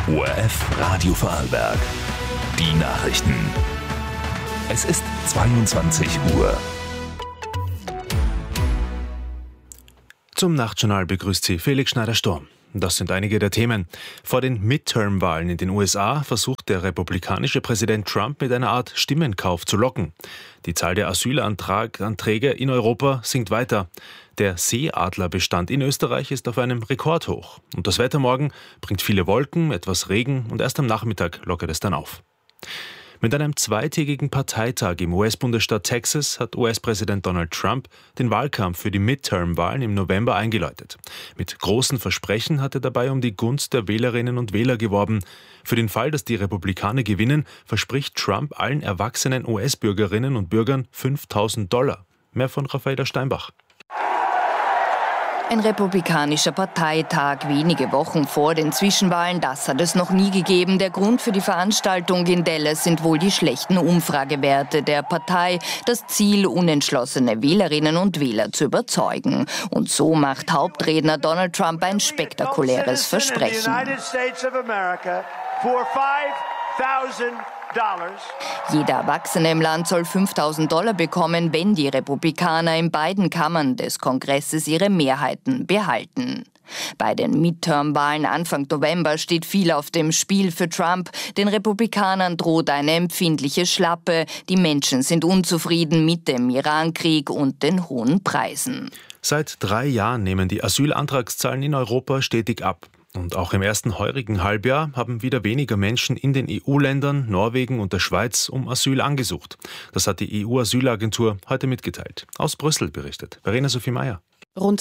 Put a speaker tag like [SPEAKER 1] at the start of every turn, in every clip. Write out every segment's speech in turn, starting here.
[SPEAKER 1] ORF Radio Vorarlberg. Die Nachrichten. Es ist 22 Uhr.
[SPEAKER 2] Zum Nachtjournal begrüßt Sie Felix Schneider-Sturm. Das sind einige der Themen. Vor den Midterm-Wahlen in den USA versucht der republikanische Präsident Trump mit einer Art Stimmenkauf zu locken. Die Zahl der Asylanträge in Europa sinkt weiter. Der Seeadlerbestand in Österreich ist auf einem Rekordhoch. Und das Wetter morgen bringt viele Wolken, etwas Regen und erst am Nachmittag lockert es dann auf. Mit einem zweitägigen Parteitag im US-Bundesstaat Texas hat US-Präsident Donald Trump den Wahlkampf für die Midterm-Wahlen im November eingeläutet. Mit großen Versprechen hat er dabei um die Gunst der Wählerinnen und Wähler geworben. Für den Fall, dass die Republikaner gewinnen, verspricht Trump allen erwachsenen US-Bürgerinnen und Bürgern $5.000. Mehr von Raffaela Steinbach.
[SPEAKER 3] Ein republikanischer Parteitag wenige Wochen vor den Zwischenwahlen, das hat es noch nie gegeben. Der Grund für die Veranstaltung in Dallas sind wohl die schlechten Umfragewerte der Partei. Das Ziel, unentschlossene Wählerinnen und Wähler zu überzeugen. Und so macht Hauptredner Donald Trump ein spektakuläres Versprechen. Jeder Erwachsene im Land soll $5.000 bekommen, wenn die Republikaner in beiden Kammern des Kongresses ihre Mehrheiten behalten. Bei den Midterm-Wahlen Anfang November steht viel auf dem Spiel für Trump. Den Republikanern droht eine empfindliche Schlappe. Die Menschen sind unzufrieden mit dem Irankrieg und den hohen Preisen.
[SPEAKER 2] Seit 3 Jahren nehmen die Asylantragszahlen in Europa stetig ab. Und auch im ersten heurigen Halbjahr haben wieder weniger Menschen in den EU-Ländern, Norwegen und der Schweiz um Asyl angesucht. Das hat die EU-Asylagentur heute mitgeteilt. Aus Brüssel berichtet Verena Sophie Meyer.
[SPEAKER 4] Rund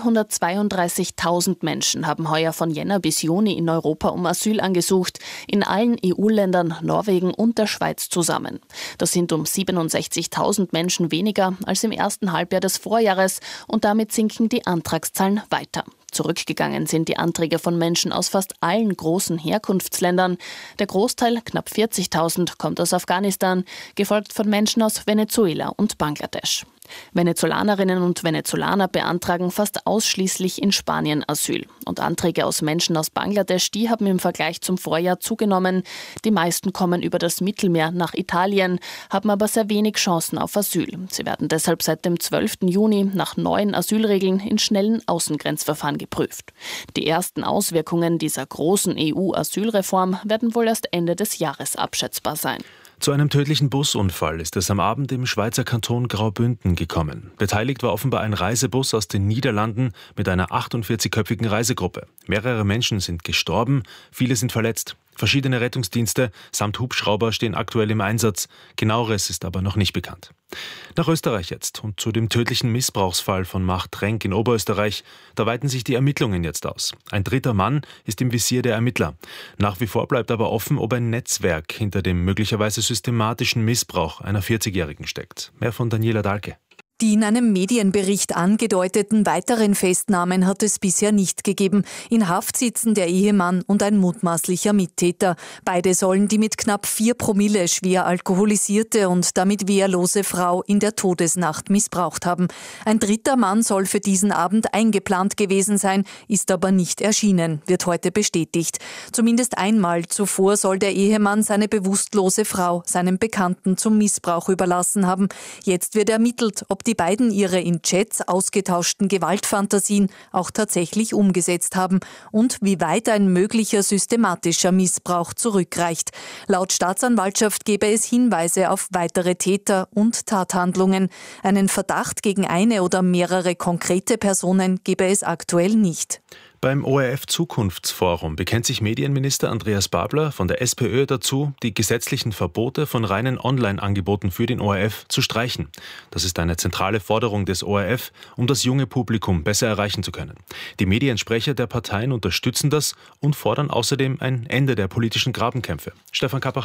[SPEAKER 4] 332.000 Menschen haben heuer von Jänner bis Juni in Europa um Asyl angesucht, in allen EU-Ländern, Norwegen und der Schweiz zusammen. Das sind um 67.000 Menschen weniger als im ersten Halbjahr des Vorjahres und damit sinken die Antragszahlen weiter. Zurückgegangen sind die Anträge von Menschen aus fast allen großen Herkunftsländern. Der Großteil, knapp 40.000, kommt aus Afghanistan, gefolgt von Menschen aus Venezuela und Bangladesch. Venezolanerinnen und Venezolaner beantragen fast ausschließlich in Spanien Asyl. Und Anträge aus Menschen aus Bangladesch, die haben im Vergleich zum Vorjahr zugenommen. Die meisten kommen über das Mittelmeer nach Italien, haben aber sehr wenig Chancen auf Asyl. Sie werden deshalb seit dem 12. Juni nach neuen Asylregeln in schnellen Außengrenzverfahren geprüft. Die ersten Auswirkungen dieser großen EU-Asylreform werden wohl erst Ende des Jahres abschätzbar sein.
[SPEAKER 2] Zu einem tödlichen Busunfall ist es am Abend im Schweizer Kanton Graubünden gekommen. Beteiligt war offenbar ein Reisebus aus den Niederlanden mit einer 48-köpfigen Reisegruppe. Mehrere Menschen sind gestorben, viele sind verletzt. Verschiedene Rettungsdienste samt Hubschrauber stehen aktuell im Einsatz. Genaueres ist aber noch nicht bekannt. Nach Österreich jetzt und zu dem tödlichen Missbrauchsfall von Machtrenk in Oberösterreich. Da weiten sich die Ermittlungen jetzt aus. Ein dritter Mann ist im Visier der Ermittler. Nach wie vor bleibt aber offen, ob ein Netzwerk hinter dem möglicherweise systematischen Missbrauch einer 40-Jährigen steckt. Mehr von Daniela Dahlke.
[SPEAKER 5] Die in einem Medienbericht angedeuteten weiteren Festnahmen hat es bisher nicht gegeben. In Haft sitzen der Ehemann und ein mutmaßlicher Mittäter. Beide sollen die mit knapp 4 Promille schwer alkoholisierte und damit wehrlose Frau in der Todesnacht missbraucht haben. Ein dritter Mann soll für diesen Abend eingeplant gewesen sein, ist aber nicht erschienen, wird heute bestätigt. Zumindest einmal zuvor soll der Ehemann seine bewusstlose Frau seinem Bekannten zum Missbrauch überlassen haben. Jetzt wird ermittelt, ob die beiden ihre in Chats ausgetauschten Gewaltfantasien auch tatsächlich umgesetzt haben und wie weit ein möglicher systematischer Missbrauch zurückreicht. Laut Staatsanwaltschaft gebe es Hinweise auf weitere Täter und Tathandlungen. Einen Verdacht gegen eine oder mehrere konkrete Personen gebe es aktuell nicht.
[SPEAKER 2] Beim ORF-Zukunftsforum bekennt sich Medienminister Andreas Babler von der SPÖ dazu, die gesetzlichen Verbote von reinen Online-Angeboten für den ORF zu streichen. Das ist eine zentrale Forderung des ORF, um das junge Publikum besser erreichen zu können. Die Mediensprecher der Parteien unterstützen das und fordern außerdem ein Ende der politischen Grabenkämpfe. Stefan Kappacher.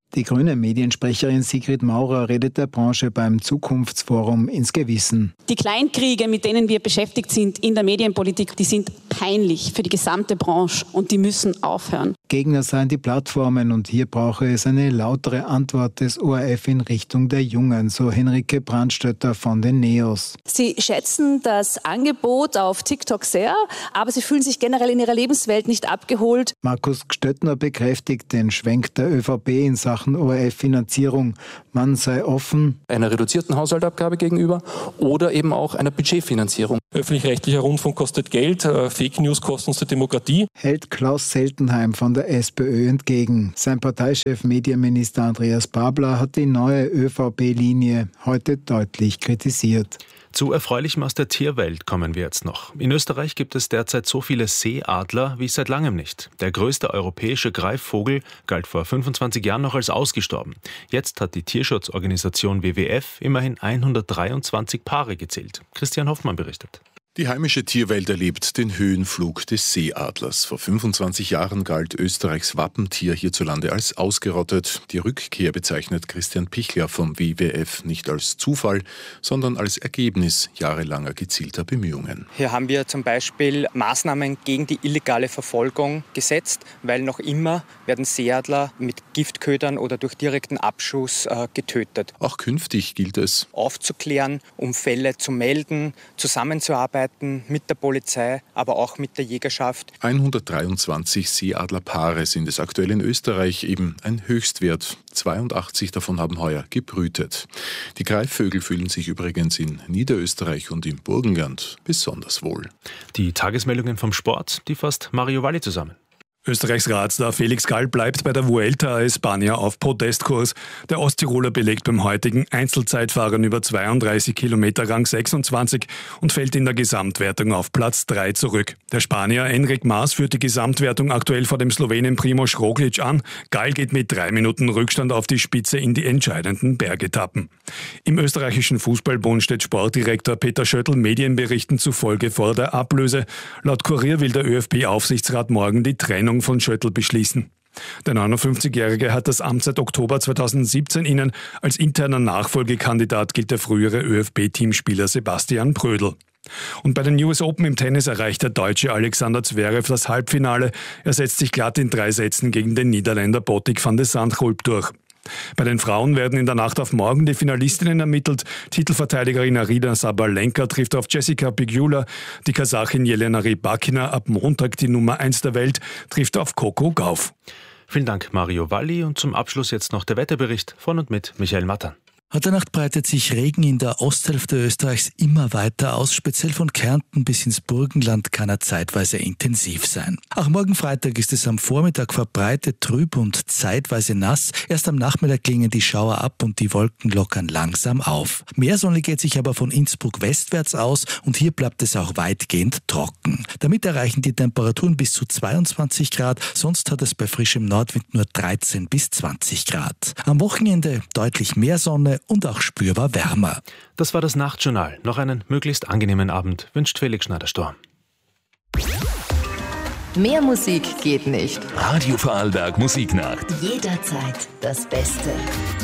[SPEAKER 6] Die grüne Mediensprecherin Sigrid Maurer redet der Branche beim Zukunftsforum ins Gewissen.
[SPEAKER 7] Die Kleinkriege, mit denen wir beschäftigt sind in der Medienpolitik, die sind peinlich für die gesamte Branche und die müssen aufhören.
[SPEAKER 6] Gegner seien die Plattformen und hier brauche es eine lautere Antwort des ORF in Richtung der Jungen, so Henrike Brandstötter von den NEOS.
[SPEAKER 8] Sie schätzen das Angebot auf TikTok sehr, aber sie fühlen sich generell in ihrer Lebenswelt nicht abgeholt.
[SPEAKER 6] Markus Gstöttner bekräftigt den Schwenk der ÖVP in Sachen ORF-Finanzierung. Man sei offen
[SPEAKER 9] einer reduzierten Haushaltsabgabe gegenüber oder eben auch einer Budgetfinanzierung.
[SPEAKER 10] Öffentlich-rechtlicher Rundfunk kostet Geld, Fake News kosten uns die Demokratie.
[SPEAKER 6] Hält Klaus Seltenheim von der SPÖ entgegen. Sein Parteichef Medienminister Andreas Babler hat die neue ÖVP-Linie heute deutlich kritisiert.
[SPEAKER 2] Zu Erfreulichem aus der Tierwelt kommen wir jetzt noch. In Österreich gibt es derzeit so viele Seeadler wie seit langem nicht. Der größte europäische Greifvogel galt vor 25 Jahren noch als ausgestorben. Jetzt hat die Tierschutzorganisation WWF immerhin 123 Paare gezählt. Christian Hoffmann berichtet.
[SPEAKER 11] Die heimische Tierwelt erlebt den Höhenflug des Seeadlers. Vor 25 Jahren galt Österreichs Wappentier hierzulande als ausgerottet. Die Rückkehr bezeichnet Christian Pichler vom WWF nicht als Zufall, sondern als Ergebnis jahrelanger gezielter Bemühungen.
[SPEAKER 12] Hier haben wir zum Beispiel Maßnahmen gegen die illegale Verfolgung gesetzt, weil noch immer werden Seeadler mit Giftködern oder durch direkten Abschuss getötet.
[SPEAKER 11] Auch künftig gilt es,
[SPEAKER 12] aufzuklären, um Fälle zu melden, zusammenzuarbeiten mit der Polizei, aber auch mit der Jägerschaft.
[SPEAKER 11] 123 Seeadlerpaare sind es aktuell in Österreich, eben ein Höchstwert. 82 davon haben heuer gebrütet. Die Greifvögel fühlen sich übrigens in Niederösterreich und im Burgenland besonders wohl.
[SPEAKER 2] Die Tagesmeldungen vom Sport, die fasst Mario Valli zusammen.
[SPEAKER 13] Österreichs Radstar Felix Gall bleibt bei der Vuelta a España auf Podestkurs. Der Osttiroler belegt beim heutigen Einzelzeitfahren über 32 Kilometer Rang 26 und fällt in der Gesamtwertung auf Platz 3 zurück. Der Spanier Enric Mas führt die Gesamtwertung aktuell vor dem Slowenen Primož Roglič an. Gall geht mit 3 Minuten Rückstand auf die Spitze in die entscheidenden Bergetappen. Im österreichischen Fußballbund steht Sportdirektor Peter Schöttl Medienberichten zufolge vor der Ablöse. Laut Kurier will der ÖFB-Aufsichtsrat morgen die Trennung von Schöttl beschließen. Der 59-Jährige hat das Amt seit Oktober 2017 inne. Als interner Nachfolgekandidat gilt der frühere ÖFB-Teamspieler Sebastian Prödl. Und bei den US Open im Tennis erreicht der Deutsche Alexander Zverev das Halbfinale. Er setzt sich glatt in 3 Sätzen gegen den Niederländer Botic van de Zandschulp durch. Bei den Frauen werden in der Nacht auf morgen die Finalistinnen ermittelt. Titelverteidigerin Aryna Sabalenka trifft auf Jessica Pegula. Die Kasachin Jelena Rybakina, ab Montag die Nummer 1 der Welt, trifft auf Coco Gauff.
[SPEAKER 2] Vielen Dank, Mario Valli. Und zum Abschluss jetzt noch der Wetterbericht von und mit Michael Mattern.
[SPEAKER 14] Heute Nacht breitet sich Regen in der Osthälfte Österreichs immer weiter aus. Speziell von Kärnten bis ins Burgenland kann er zeitweise intensiv sein. Auch morgen Freitag ist es am Vormittag verbreitet trüb und zeitweise nass. Erst am Nachmittag klingen die Schauer ab und die Wolken lockern langsam auf. Mehr Sonne geht sich aber von Innsbruck westwärts aus und hier bleibt es auch weitgehend trocken. Damit erreichen die Temperaturen bis zu 22 Grad, sonst hat es bei frischem Nordwind nur 13 bis 20 Grad. Am Wochenende deutlich mehr Sonne und auch spürbar wärmer.
[SPEAKER 2] Das war das Nachtjournal. Noch einen möglichst angenehmen Abend wünscht Felix Schneider-Sturm.
[SPEAKER 3] Mehr Musik geht nicht.
[SPEAKER 1] Radio Vorarlberg Musiknacht.
[SPEAKER 3] Jederzeit das Beste.